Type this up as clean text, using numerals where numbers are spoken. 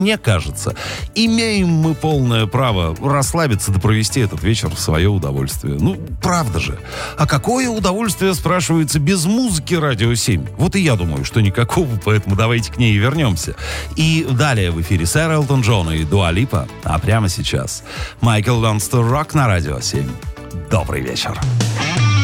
Мне кажется, имеем мы полное право расслабиться да провести этот вечер в свое удовольствие. Ну, правда же. А какое удовольствие, спрашивается, без музыки «Радио 7»? Вот и я думаю, что никакого, поэтому давайте к ней и вернемся. И далее в эфире сэр Элтон Джон и Дуа Липа, а прямо сейчас Michael Wants to Rock на «Радио 7». Добрый вечер.